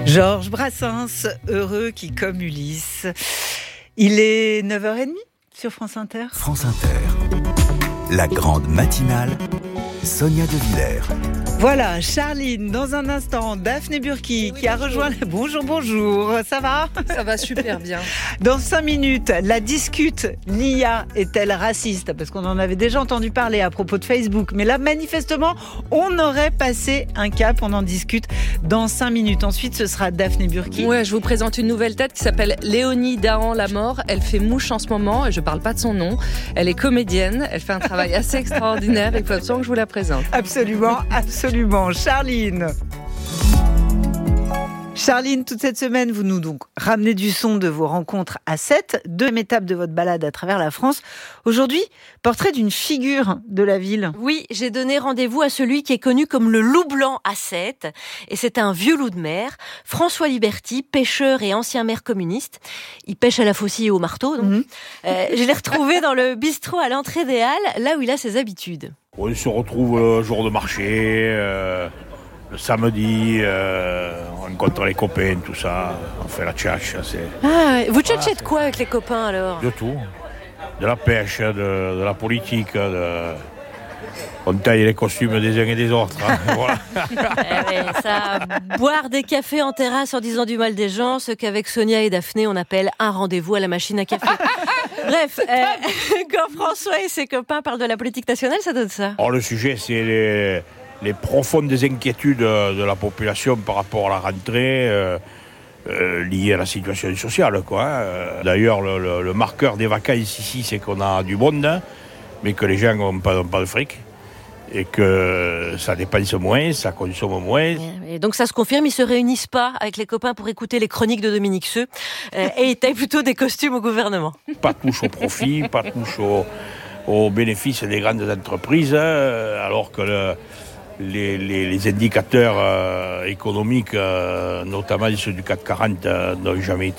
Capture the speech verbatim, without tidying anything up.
Georges Brassens, heureux qui comme Ulysse. Il est neuf heures trente sur France Inter. France Inter, la grande matinale, Sonia De Villers. Voilà, Charline, dans un instant, Daphné Burki qui a rejoint... Le... Bonjour, bonjour, ça va ? Ça va super bien. Dans cinq minutes, la discute, l'I A est-elle raciste ? Parce qu'on en avait déjà entendu parler à propos de Facebook. Mais là, manifestement, on aurait passé un cap, on en discute dans cinq minutes. Ensuite, ce sera Daphné Burki. Ouais, je vous présente une nouvelle tête qui s'appelle Léonie Dahan-Lamort. Elle fait mouche en ce moment, et je parle pas de son nom. Elle est comédienne, elle fait un travail assez extraordinaire. Il faut absolument que je vous la présente. Absolument, absolument. Charline. Charline, toute cette semaine, vous nous donc ramenez du son de vos rencontres à Sète, deuxième étape de votre balade à travers la France. Aujourd'hui, portrait d'une figure de la ville. Oui, j'ai donné rendez-vous à celui qui est connu comme le loup blanc à Sète. Et c'est un vieux loup de mer, François Liberty, pêcheur et ancien maire communiste. Il pêche à la faucille et au marteau. Donc. Mmh. Euh, je l'ai retrouvé dans le bistrot à l'entrée des Halles, là où il a ses habitudes. On se retrouve le jour de marché, euh, le samedi, euh, on rencontre les copains, tout ça, on fait la tchatche. C'est... Ah, vous tchatchez voilà, de quoi avec les copains alors ? De tout, de la pêche, de, de la politique, de... on taille les costumes des uns et des autres. Hein, voilà. eh ouais, ça, boire des cafés en terrasse en disant du mal des gens, ce qu'avec Sonia et Daphné on appelle un rendez-vous à la machine à café. Bref, euh, quand François et ses copains parlent de la politique nationale, ça donne ça. Oh, le sujet, c'est les, les profondes inquiétudes de la population par rapport à la rentrée euh, euh, liée à la situation sociale, quoi. D'ailleurs, le, le, le marqueur des vacances ici, c'est qu'on a du monde, hein, mais que les gens n'ont pas, pas de fric. Et que ça dépense moins, ça consomme moins. Et donc ça se confirme, ils se réunissent pas avec les copains pour écouter les chroniques de Dominique Seux euh, et ils taillent plutôt des costumes au gouvernement. Pas touche au profit, pas touche au, au bénéfice des grandes entreprises, hein, alors que le, les, les, les indicateurs euh, économiques, euh, notamment ceux du C A C quarante, euh, n'ont jamais été